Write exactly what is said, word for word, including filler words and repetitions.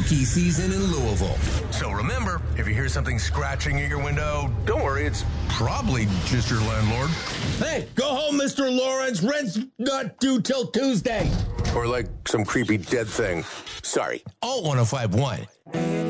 spooky season in Louisville. So remember, if you hear something scratching at your window, don't worry, it's probably just your landlord. Hey, go home, Mister Lawrence. Rent's not due till Tuesday. Or like some creepy dead thing. Sorry. Alt one oh five point one.